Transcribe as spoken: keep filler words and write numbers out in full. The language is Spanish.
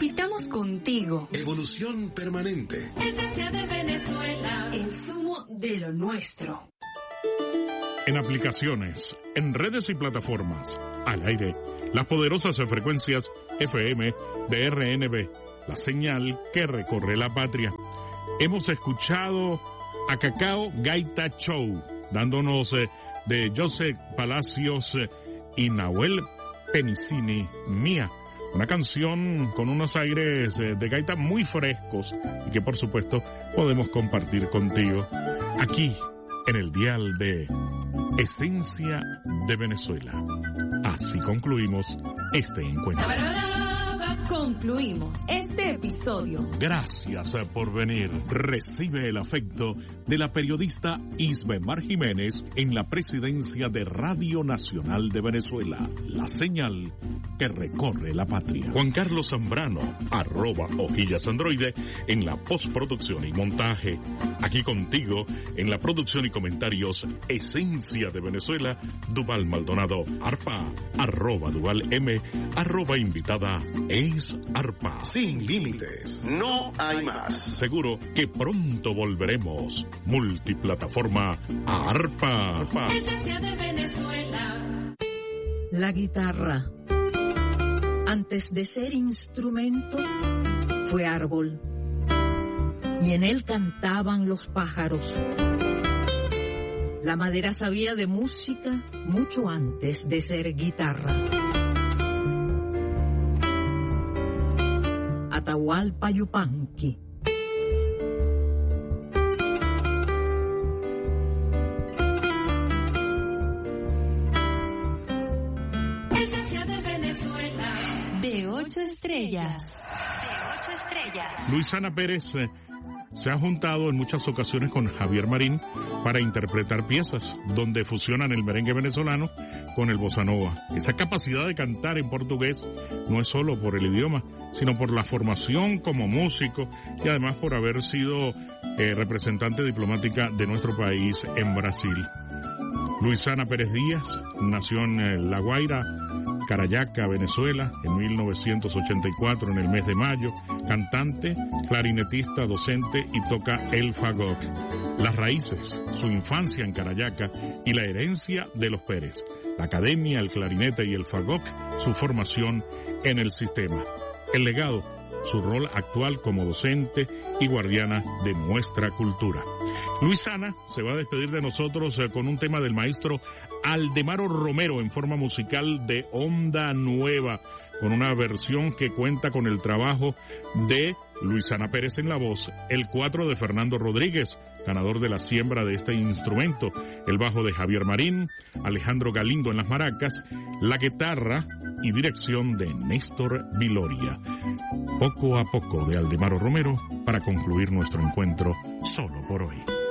palpitamos contigo. Evolución permanente. Esencia de Venezuela. El zumo de lo nuestro. En aplicaciones, en redes y plataformas, al aire, las poderosas frecuencias F M de R N B, la señal que recorre la patria. Hemos escuchado a Cacao Gaita Show, dándonos eh, de José Palacios eh, y Nahuel Penicini, Mía. Una canción con unos aires eh, de gaita muy frescos y que por supuesto podemos compartir contigo aquí en el dial de Esencia de Venezuela. Así concluimos este encuentro. Concluimos este episodio. Gracias por venir. Recibe el afecto de la periodista Isbemar Jiménez en la presidencia de Radio Nacional de Venezuela, la señal que recorre la patria. Juan Carlos Zambrano, arroba hojillas androide, en la postproducción y montaje. Aquí contigo, en la producción y comentarios, Esencia de Venezuela, Duval Maldonado, Arpa, arroba Duval M, arroba invitada es Arpa. Sin límites, no hay más. Seguro que pronto volveremos. Multiplataforma Arpa. Arpa. Esencia de Venezuela. La guitarra, antes de ser instrumento, fue árbol. Y en él cantaban los pájaros. La madera sabía de música mucho antes de ser guitarra. Atahualpa Yupanqui. Esencia de Venezuela. De ocho estrellas. De ocho estrellas. Luisana Pérez eh, se ha juntado en muchas ocasiones con Javier Marín para interpretar piezas donde fusionan el merengue venezolano con el bossa nova. Esa capacidad de cantar en portugués no es solo por el idioma, sino por la formación como músico y además por haber sido eh, representante diplomática de nuestro país en Brasil. Luisana Pérez Díaz nació en eh, La Guaira, Carayaca, Venezuela, en mil novecientos ochenta y cuatro, en el mes de mayo. Cantante, clarinetista, docente y toca el fagot. Las raíces, su infancia en Carayaca y la herencia de los Pérez. La academia, el clarinete y el fagot, su formación en el sistema. El legado, su rol actual como docente y guardiana de nuestra cultura. Luisana se va a despedir de nosotros eh, con un tema del maestro Aldemaro Romero en forma musical de Onda Nueva, con una versión que cuenta con el trabajo de Luisana Pérez en la voz, el cuatro de Fernando Rodríguez, ganador de la siembra de este instrumento, el bajo de Javier Marín, Alejandro Galindo en las maracas, la guitarra y dirección de Néstor Viloria. Poco a poco de Aldemaro Romero para concluir nuestro encuentro solo por hoy.